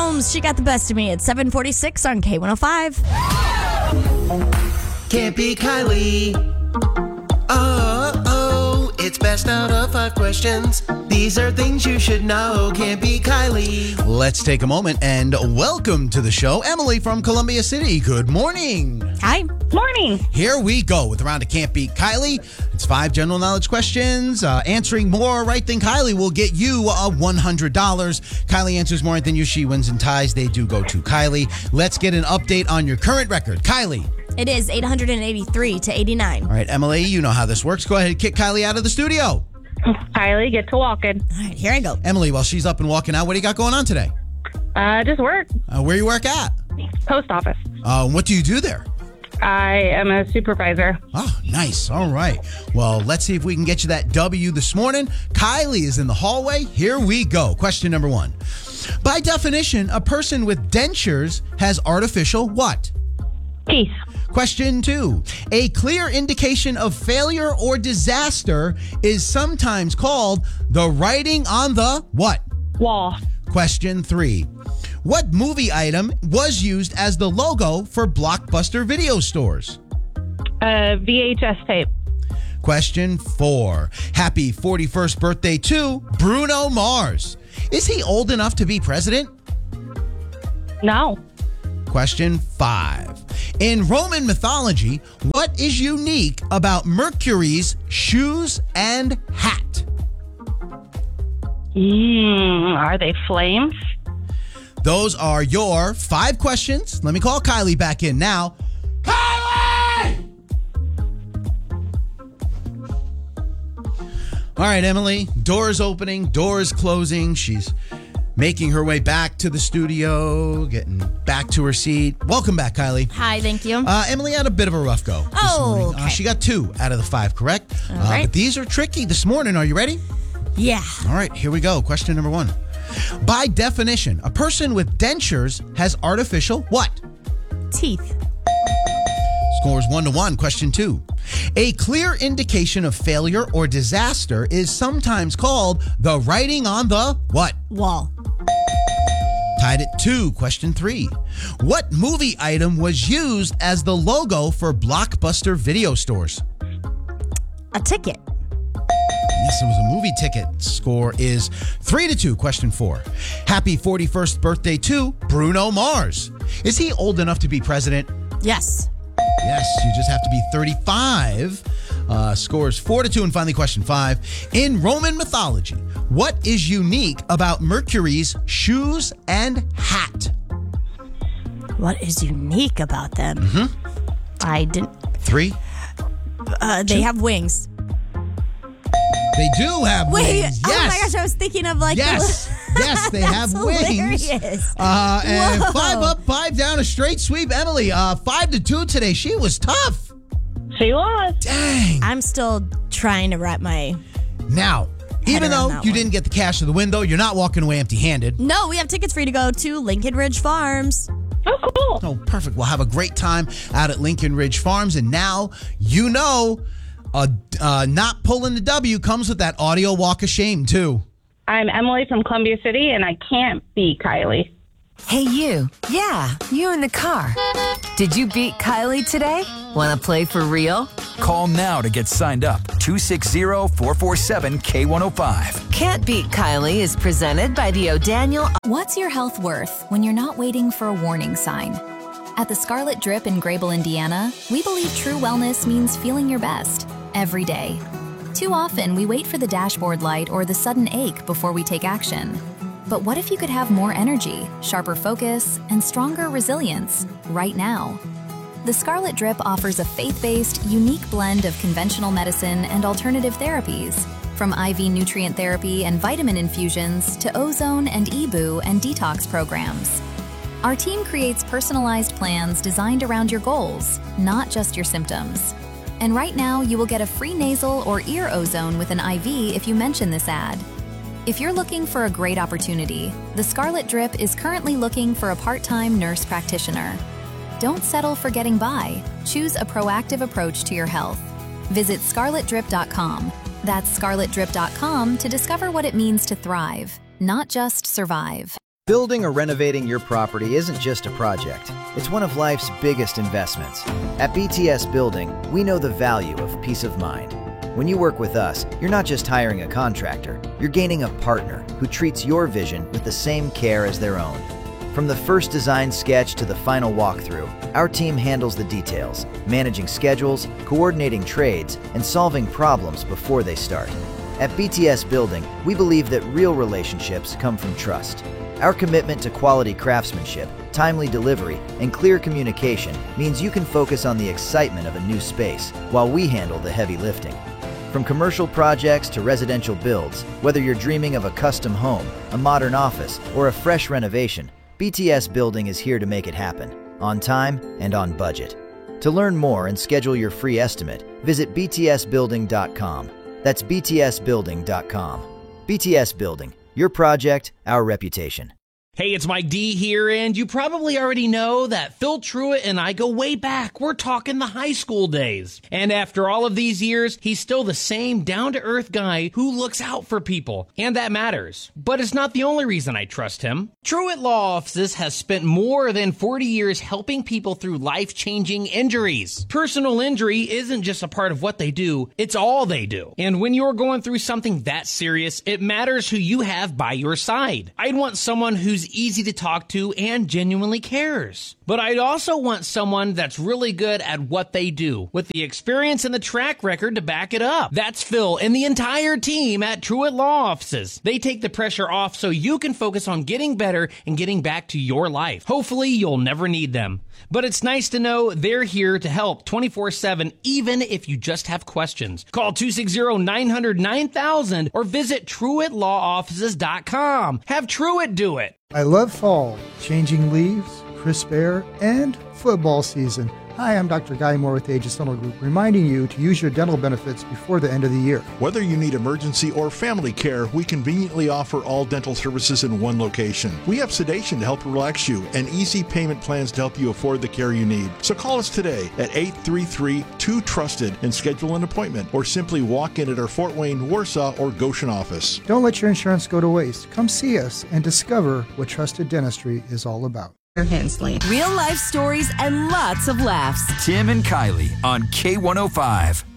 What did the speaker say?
Combs, She Got the Best of Me at 7:46 on K105. Can't be Kylie. Oh, it's best out of 5 questions. These are things you should know. Can't be Kylie. Let's take a moment and welcome to the show, Emily from Columbia City. Good morning. Hi. Morning. Here we go with the round of Can't Beat Kylie. It's 5 general knowledge questions. Answering more right than Kylie will get you $100. Kylie answers more right than you. She wins and ties. They do go to Kylie. Let's get an update on your current record. Kylie. It is 883 to 89. All right, Emily, you know how this works. Go ahead and kick Kylie out of the studio. Kylie, get to walking. All right, here I go. Emily, while she's up and walking out, what do you got going on today? Just work. Where you work at? Post office. What do you do there? I am a supervisor. Oh, nice. All right. Well, let's see if we can get you that W this morning. Kylie is in the hallway. Here we go. Question number 1. By definition, a person with dentures has artificial what? Peace. Question 2. A clear indication of failure or disaster is sometimes called the writing on the what? Wall. Question 3. What movie item was used as the logo for Blockbuster video stores? VHS tape. Question 4. Happy 41st birthday to Bruno Mars. Is he old enough to be president? No. Question 5. In Roman mythology, what is unique about Mercury's shoes and hat? Are they flames? Those are your 5 questions. Let me call Kylie back in now. Kylie! All right, Emily, doors opening, doors closing. She's making her way back to the studio, getting back to her seat. Welcome back, Kylie. Hi, thank you. Emily had a bit of a rough go this morning. Okay. She got 2 out of the 5 correct. All right. But these are tricky this morning. Are you ready? Yeah. All right, here we go. Question number 1. By definition, a person with dentures has artificial what? Teeth. Scores 1-1. Question 2. A clear indication of failure or disaster is sometimes called the writing on the what? Wall. Tied at 2. Question 3. What movie item was used as the logo for Blockbuster video stores? A ticket. Yes, it was a movie ticket. Score is 3-2. Question 4. Happy 41st birthday to Bruno Mars. Is he old enough to be president? Yes. Yes, you just have to be 35. Scores 4-2. And finally, question 5. In Roman mythology, what is unique about Mercury's shoes and hat? What is unique about them? I didn't. 3. They have wings. They do have Wait. wings. Yes. Oh my gosh, I was thinking of like. Yes. Yes, they have wings. Hilarious. And Whoa. 5 up, 5 down, a straight sweep. Emily, 5-2 today. She was tough. She was. Dang. I'm still trying to wrap my. Now, even around though that you one. didn't get the cash to the window, you're not walking away empty-handed. No, we have tickets for you to go to Lincoln Ridge Farms. Oh, cool. Oh, perfect. We'll have a great time out at Lincoln Ridge Farms. And now, you know, not pulling the W comes with that audio walk of shame, too. I'm Emily from Columbia City, and I can't be Kylie. Hey, you. Yeah, you in the car. Did you beat Kylie today? Want to play for real? Call now to get signed up. 260-447-K105. Can't Beat Kylie is presented by the O'Daniel. What's your health worth when you're not waiting for a warning sign? At the Scarlet Drip in Grable, Indiana, we believe true wellness means feeling your best every day. Too often, we wait for the dashboard light or the sudden ache before we take action. But what if you could have more energy, sharper focus, and stronger resilience right now? The Scarlet Drip offers a faith-based, unique blend of conventional medicine and alternative therapies, from IV nutrient therapy and vitamin infusions to ozone and EBOO and detox programs. Our team creates personalized plans designed around your goals, not just your symptoms. And right now, you will get a free nasal or ear ozone with an IV if you mention this ad. If you're looking for a great opportunity, the Scarlet Drip is currently looking for a part-time nurse practitioner. Don't settle for getting by. Choose a proactive approach to your health. Visit scarletdrip.com. That's scarletdrip.com to discover what it means to thrive, not just survive. Building or renovating your property isn't just a project. It's one of life's biggest investments. At BTS Building, we know the value of peace of mind. When you work with us, you're not just hiring a contractor, you're gaining a partner who treats your vision with the same care as their own. From the first design sketch to the final walkthrough, our team handles the details, managing schedules, coordinating trades, and solving problems before they start. At BTS Building, we believe that real relationships come from trust. Our commitment to quality craftsmanship, timely delivery, and clear communication means you can focus on the excitement of a new space while we handle the heavy lifting. From commercial projects to residential builds, whether you're dreaming of a custom home, a modern office, or a fresh renovation, BTS Building is here to make it happen, on time and on budget. To learn more and schedule your free estimate, visit btsbuilding.com. That's btsbuilding.com. BTS Building, your project, our reputation. Hey, it's Mike D here, and you probably already know that Phil Truitt and I go way back. We're talking the high school days. And after all of these years, he's still the same down-to-earth guy who looks out for people, and that matters. But it's not the only reason I trust him. Truitt Law Offices has spent more than 40 years helping people through life-changing injuries. Personal injury isn't just a part of what they do, it's all they do. And when you're going through something that serious, it matters who you have by your side. I'd want someone who's easy to talk to and genuinely cares. But I'd also want someone that's really good at what they do, with the experience and the track record to back it up. That's Phil and the entire team at Truitt Law Offices. They take the pressure off so you can focus on getting better and getting back to your life. Hopefully, you'll never need them. But it's nice to know they're here to help 24/7, even if you just have questions. Call 260-900-9000 or visit TruittLawOffices.com. Have Truitt do it. I love fall, changing leaves, crisp air, and football season. Hi, I'm Dr. Guy Moore with Aegis Dental Group, reminding you to use your dental benefits before the end of the year. Whether you need emergency or family care, we conveniently offer all dental services in one location. We have sedation to help relax you and easy payment plans to help you afford the care you need. So call us today at 833-2TRUSTED and schedule an appointment, or simply walk in at our Fort Wayne, Warsaw, or Goshen office. Don't let your insurance go to waste. Come see us and discover what trusted dentistry is all about. Hensley. Real life stories and lots of laughs. Tim and Kylie on K105.